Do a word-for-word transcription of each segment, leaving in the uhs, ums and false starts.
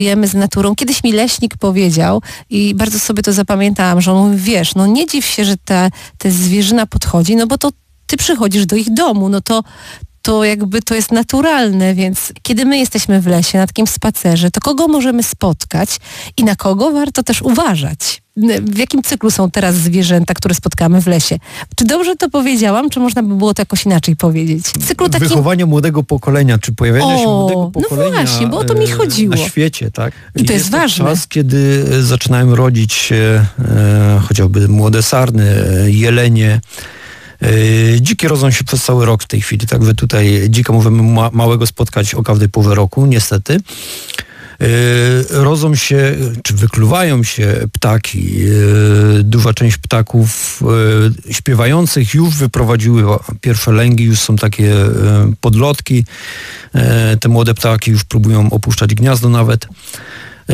Jemy z naturą. Kiedyś mi leśnik powiedział i bardzo sobie to zapamiętałam, że on mówi, wiesz, no nie dziw się, że ta, ta zwierzyna podchodzi, no bo to ty przychodzisz do ich domu, no to to jakby to jest naturalne, więc kiedy my jesteśmy w lesie, na takim spacerze, to kogo możemy spotkać i na kogo warto też uważać? W jakim cyklu są teraz zwierzęta, które spotkamy w lesie? Czy dobrze to powiedziałam, czy można by było to jakoś inaczej powiedzieć? W cyklu takim... Wychowanie młodego pokolenia, czy pojawiania się młodego pokolenia no właśnie, bo o to mi chodziło. Na świecie, tak? I to jest, jest ważne. Czas, kiedy zaczynają rodzić się e, chociażby młode sarny, e, jelenie. Yy, dziki rodzą się przez cały rok w tej chwili, także tutaj dzika możemy ma, małego spotkać o każdej porze roku, niestety. Yy, rodzą się, czy wykluwają się ptaki. Yy, duża część ptaków yy, śpiewających już wyprowadziły pierwsze lęgi, już są takie yy, podlotki. Yy, te młode ptaki już próbują opuszczać gniazdo nawet. Yy,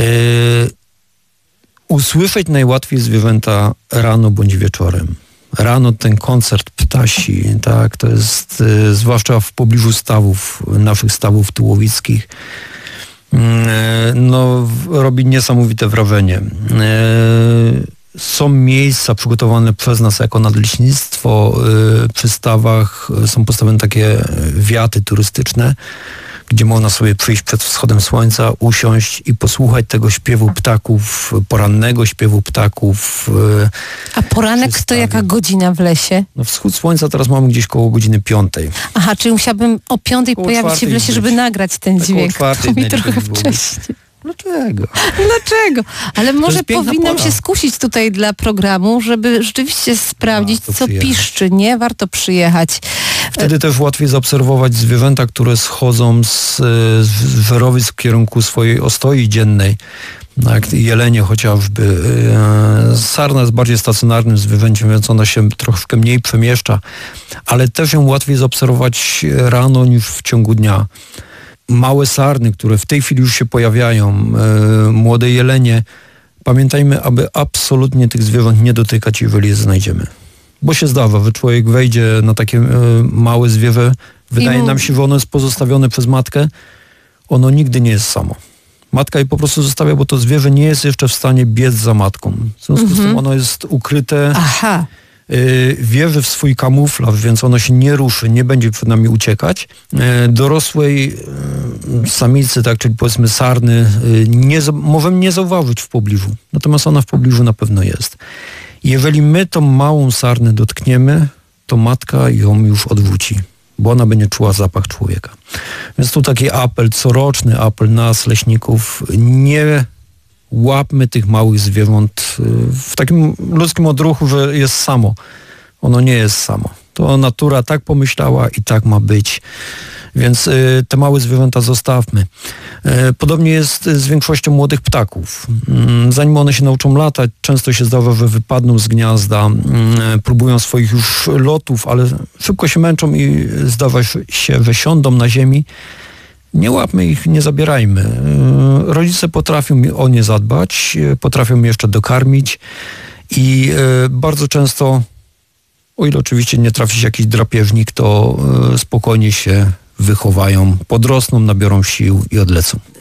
usłyszeć najłatwiej zwierzęta rano bądź wieczorem. Rano ten koncert ptasi, tak, to jest y, zwłaszcza w pobliżu stawów, naszych stawów tułowickich, y, no w, robi niesamowite wrażenie. Y, są miejsca przygotowane przez nas jako nadleśnictwo, y, przy stawach są postawione takie wiaty turystyczne, gdzie można sobie przyjść przed wschodem słońca, usiąść i posłuchać tego śpiewu ptaków, porannego śpiewu ptaków. A poranek to jaka godzina w lesie? No wschód słońca teraz mamy gdzieś koło godziny piątej. Aha, czyli musiałabym o piątej koło pojawić się w lesie, być. żeby nagrać ten tak dźwięk. To mi trochę wcześniej. Dlaczego? Dlaczego? Ale może powinnam się skusić tutaj dla programu, żeby rzeczywiście sprawdzić, co przyjechać. piszczy, nie? Warto przyjechać. Wtedy też łatwiej zaobserwować zwierzęta, które schodzą z, z żerowisk w kierunku swojej ostoi dziennej. Jak jelenie chociażby. Sarna jest bardziej stacjonarnym zwierzęciem, więc ona się troszkę mniej przemieszcza, ale też ją łatwiej zaobserwować rano niż w ciągu dnia. Małe sarny, które w tej chwili już się pojawiają, e, młode jelenie, pamiętajmy, aby absolutnie tych zwierząt nie dotykać, jeżeli je znajdziemy. Bo się zdarza, że człowiek wejdzie na takie e, małe zwierzę, wydaje nam się, że ono jest pozostawione przez matkę, ono nigdy nie jest samo. Matka je po prostu zostawia, bo to zwierzę nie jest jeszcze w stanie biec za matką. W związku z tym ono jest ukryte. Aha. Wierzy w swój kamuflaż, więc ono się nie ruszy, nie będzie przed nami uciekać. Dorosłej samicy, tak, czyli powiedzmy sarny, nie, możemy nie zauważyć w pobliżu, natomiast ona w pobliżu na pewno jest. Jeżeli my tą małą sarnę dotkniemy, to matka ją już odwróci, bo ona będzie czuła zapach człowieka. Więc tu taki apel, coroczny apel nas, leśników, nie łapmy tych małych zwierząt w takim ludzkim odruchu, że jest samo. Ono nie jest samo. To natura tak pomyślała i tak ma być. Więc y, te małe zwierzęta zostawmy. Y, podobnie jest z większością młodych ptaków. Y, zanim one się nauczą latać, często się zdarza, że wypadną z gniazda, y, próbują swoich już lotów, ale szybko się męczą i zdarza się, że siądą na ziemi. Nie łapmy ich, nie zabierajmy. Rodzice potrafią o nie zadbać, potrafią je jeszcze dokarmić i bardzo często, o ile oczywiście nie trafi się jakiś drapieżnik, to spokojnie się wychowają, podrosną, nabiorą sił i odlecą.